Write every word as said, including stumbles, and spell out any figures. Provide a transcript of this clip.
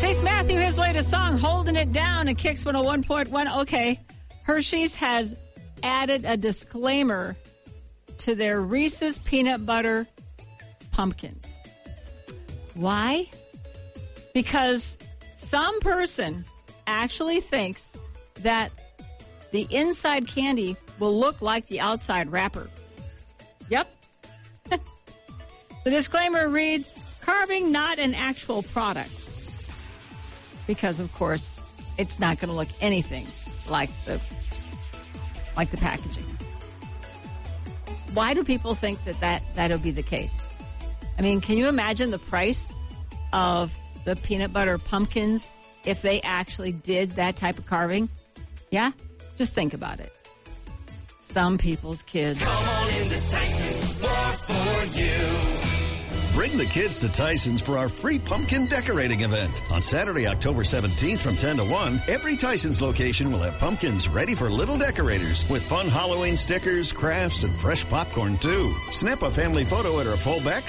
Chase Matthew, his latest song, Holding It Down, at Kicks one oh one point one. Okay, Hershey's has added a disclaimer to their Reese's Peanut Butter Pumpkins. Why? Because some person actually thinks that the inside candy will look like the outside wrapper. Yep. The disclaimer reads, carving not an actual product. Because, of course, it's not going to look anything like the like the packaging. Why do people think that, that that'll be the case? I mean, can you imagine the price of the peanut butter pumpkins if they actually did that type of carving? Yeah? Just think about it. Some people's kids. Come on into Tyson's, more for you. Bring the kids to Tyson's for our free pumpkin decorating event. On Saturday, October seventeenth from ten to one, every Tyson's location will have pumpkins ready for little decorators with fun Halloween stickers, crafts, and fresh popcorn, too. Snap a family photo at our fullback